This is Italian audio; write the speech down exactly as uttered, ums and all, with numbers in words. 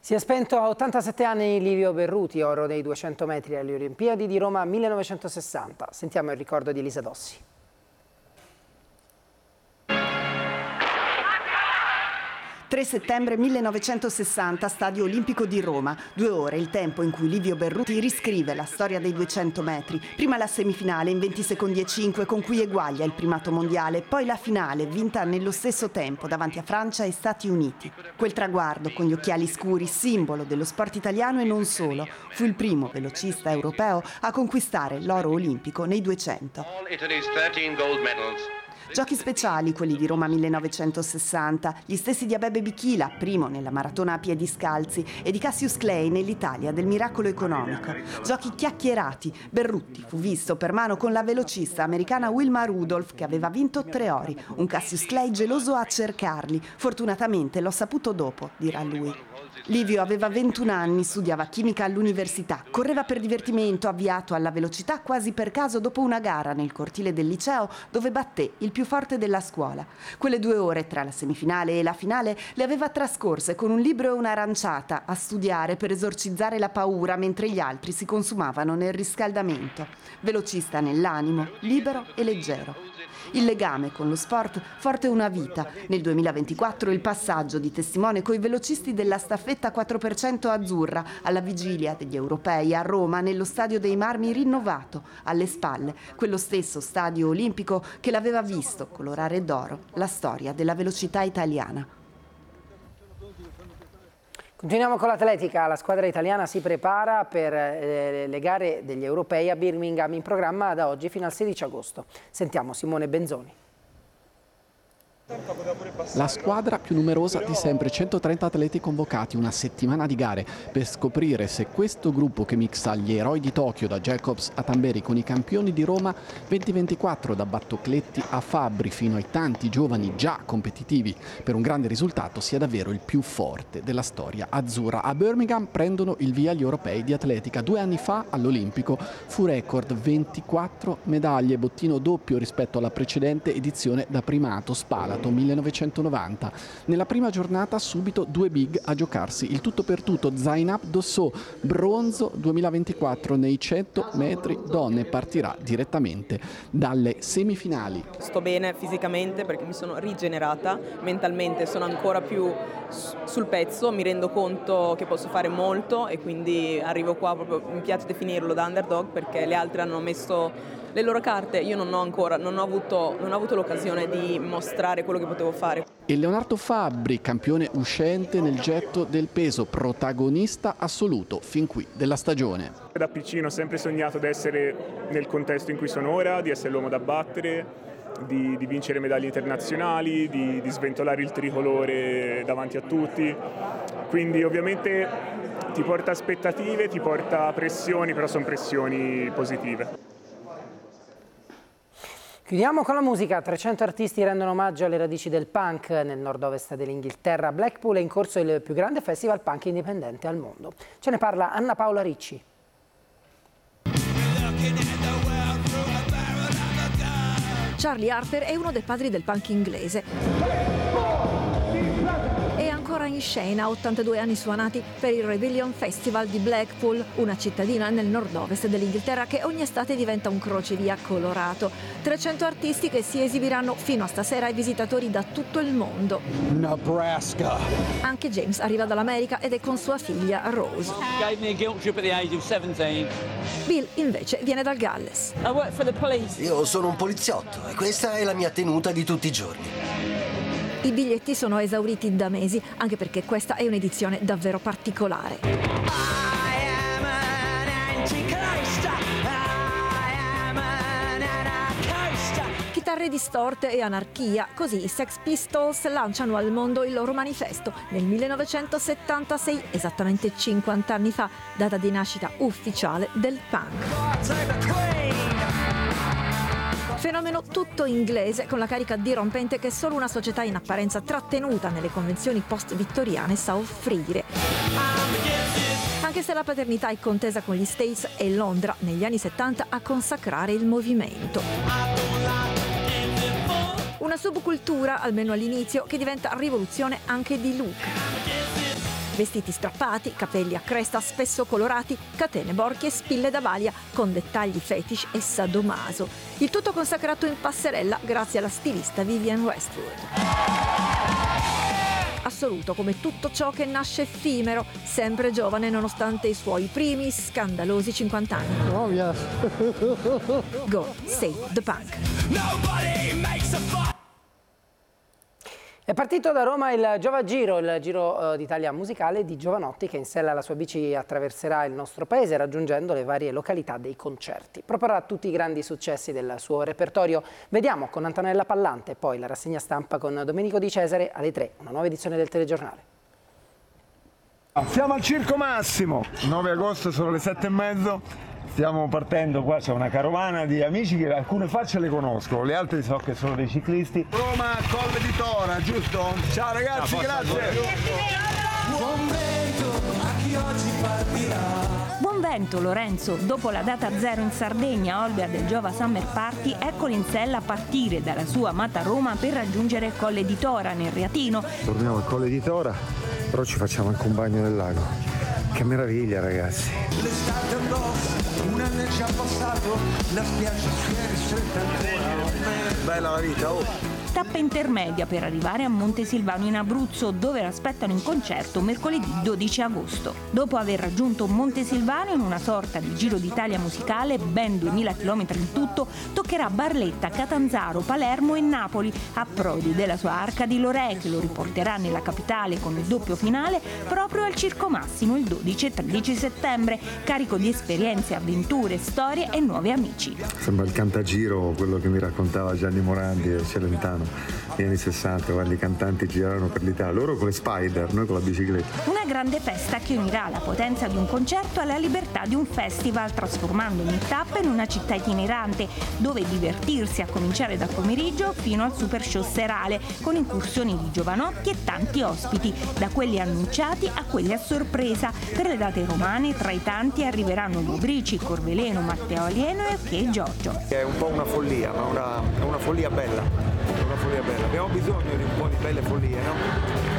Si è spento a ottantasette anni Livio Berruti, oro dei duecento metri alle Olimpiadi di Roma millenovecentosessanta. Sentiamo il ricordo di Elisa Dossi. tre settembre millenovecentosessanta, Stadio Olimpico di Roma. Due ore, il tempo in cui Livio Berruti riscrive la storia dei duecento metri. Prima la semifinale in venti secondi e cinque con cui eguaglia il primato mondiale, poi la finale vinta nello stesso tempo davanti a Francia e Stati Uniti. Quel traguardo con gli occhiali scuri, simbolo dello sport italiano e non solo, fu il primo velocista europeo a conquistare l'oro olimpico nei duecento. Giochi speciali, quelli di Roma millenovecentosessanta, gli stessi di Abebe Bikila, primo nella maratona a piedi scalzi, e di Cassius Clay nell'Italia del miracolo economico. Giochi chiacchierati. Berruti fu visto per mano con la velocista americana Wilma Rudolph, che aveva vinto tre ori. Un Cassius Clay geloso a cercarli. Fortunatamente l'ho saputo dopo, dirà lui. Livio aveva ventuno anni, studiava chimica all'università, correva per divertimento, avviato alla velocità quasi per caso dopo una gara nel cortile del liceo dove batté il più forte della scuola. Quelle due ore tra la semifinale e la finale le aveva trascorse con un libro e un'aranciata a studiare per esorcizzare la paura mentre gli altri si consumavano nel riscaldamento. Velocista nell'animo, libero e leggero. Il legame con lo sport forte una vita. Nel duemilaventiquattro il passaggio di testimone coi velocisti della staffetta quattro per cento azzurra alla vigilia degli europei a Roma nello Stadio dei Marmi rinnovato, alle spalle, quello stesso stadio olimpico che l'aveva visto colorare d'oro la storia della velocità italiana. Continuiamo con l'atletica. La squadra italiana si prepara per eh, le gare degli europei a Birmingham, in programma da oggi fino al sedici agosto. Sentiamo Simone Benzoni. La squadra più numerosa di sempre, centotrenta atleti convocati, una settimana di gare per scoprire se questo gruppo che mixa gli eroi di Tokyo da Jacobs a Tamberi con i campioni di Roma duemilaventiquattro da Battocletti a Fabbri fino ai tanti giovani già competitivi per un grande risultato sia davvero il più forte della storia azzurra. A Birmingham prendono il via gli europei di atletica. Due anni fa all'Olimpico fu record ventiquattro medaglie, bottino doppio rispetto alla precedente edizione da primato Spalato millenovecentonovanta. Nella prima giornata subito due big a giocarsi il tutto per tutto. Zainab Dossou, bronzo duemilaventiquattro nei cento metri donne, partirà direttamente dalle semifinali. Sto bene fisicamente perché mi sono rigenerata, mentalmente sono ancora più sul pezzo, mi rendo conto che posso fare molto e quindi arrivo qua, proprio mi piace definirlo da underdog perché le altre hanno messo le loro carte, io non ho ancora, non ho avuto, non ho avuto l'occasione di mostrare quello che potevo fare. E Leonardo Fabbri, campione uscente nel getto del peso, protagonista assoluto fin qui della stagione. Da piccino ho sempre sognato di essere nel contesto in cui sono ora, di essere l'uomo da battere, di, di vincere medaglie internazionali, di, di sventolare il tricolore davanti a tutti. Quindi ovviamente ti porta aspettative, ti porta pressioni, però sono pressioni positive. Chiudiamo con la musica. trecento artisti rendono omaggio alle radici del punk nel nord-ovest dell'Inghilterra. A Blackpool è in corso il più grande festival punk indipendente al mondo. Ce ne parla Anna Paola Ricci. Charlie Harper è uno dei padri del punk inglese. È ancora in scena, ottantadue anni suonati per il Rebellion Festival di Blackpool, una cittadina nel nord-ovest dell'Inghilterra che ogni estate diventa un crocevia colorato. trecento artisti che si esibiranno fino a stasera ai visitatori da tutto il mondo. Nebraska. Anche James arriva dall'America ed è con sua figlia Rose. Gave me a guilt trip at the age of seventeen. Bill invece viene dal Galles. I work for the police. Io sono un poliziotto e questa è la mia tenuta di tutti i giorni. I biglietti sono esauriti da mesi, anche perché questa è un'edizione davvero particolare. Chitarre distorte e anarchia, così i Sex Pistols lanciano al mondo il loro manifesto nel millenovecentosettantasei, esattamente cinquanta anni fa, data di nascita ufficiale del punk. Fenomeno tutto inglese, con la carica dirompente che solo una società in apparenza trattenuta nelle convenzioni post-vittoriane sa offrire. Anche se la paternità è contesa con gli States, è Londra negli anni settanta a consacrare il movimento. Una subcultura, almeno all'inizio, che diventa rivoluzione anche di look. Vestiti strappati, capelli a cresta spesso colorati, catene, borchie e spille da balia con dettagli fetish e sadomaso. Il tutto consacrato in passerella grazie alla stilista Vivienne Westwood. Assoluto come tutto ciò che nasce effimero, sempre giovane nonostante i suoi primi scandalosi cinquanta anni. Oh yes. Go, save the punk. È partito da Roma il Giova Giro, il Giro uh, d'Italia musicale di Giovanotti, che in sella alla sua bici attraverserà il nostro paese raggiungendo le varie località dei concerti. Proporrà tutti i grandi successi del suo repertorio. Vediamo con Antonella Pallante, poi la rassegna stampa con Domenico Di Cesare alle tre, una nuova edizione del telegiornale. Siamo al Circo Massimo, nove agosto sono le sette e mezzo. Stiamo partendo, qua c'è una carovana di amici che alcune facce le conosco, le altre so che sono dei ciclisti. Roma, Colle di Tora, giusto? Ciao ragazzi, grazie! Buon vento a chi oggi partirà. Buon vento Lorenzo, dopo la data zero in Sardegna, Olga del Giova Summer Party, eccolo in sella a partire dalla sua amata Roma per raggiungere Colle di Tora nel Reatino. Torniamo a Colle di Tora, però ci facciamo anche un bagno nel lago. Che meraviglia ragazzi! L'estate addosso, un anno è già passato, la spiaggia si è ristretta ancora. Bella la vita, oh! Tappa intermedia per arrivare a Montesilvano in Abruzzo, dove l'aspettano in concerto mercoledì dodici agosto. Dopo aver raggiunto Montesilvano in una sorta di Giro d'Italia musicale, ben duemila chilometri in tutto, toccherà Barletta, Catanzaro, Palermo e Napoli, approdi della sua Arca di Lorè, che lo riporterà nella capitale con il doppio finale proprio al Circo Massimo il dodici e tredici settembre, carico di esperienze, avventure, storie e nuovi amici. Sembra il cantagiro, quello che mi raccontava Gianni Morandi e Celentano. Negli anni sessanta, quando i cantanti giravano per l'Italia, loro con le Spider, noi con la bicicletta. Una grande festa che unirà la potenza di un concerto alla libertà di un festival, trasformando ogni tappa in una città itinerante, dove divertirsi a cominciare dal pomeriggio fino al super show serale, con incursioni di Giovanotti e tanti ospiti, da quelli annunciati a quelli a sorpresa. Per le date romane, tra i tanti arriveranno Lubrici, Corveleno, Matteo Alieno e Ok Giorgio. È un po' una follia, ma una, è una follia bella. È una follia bella. Abbiamo bisogno di un po' di belle follie, no?